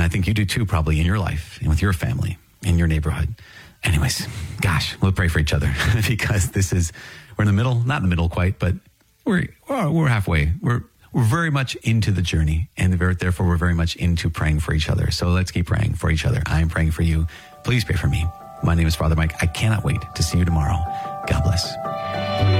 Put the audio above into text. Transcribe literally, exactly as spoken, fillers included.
I think you do too, probably in your life and with your family, in your neighborhood. Anyways, gosh, we'll pray for each other because this is, we're in the middle, not in the middle quite, but we're, we're halfway. We're, we're very much into the journey, and therefore we're very much into praying for each other. So let's keep praying for each other. I'm praying for you. Please pray for me. My name is Father Mike. I cannot wait to see you tomorrow. God bless.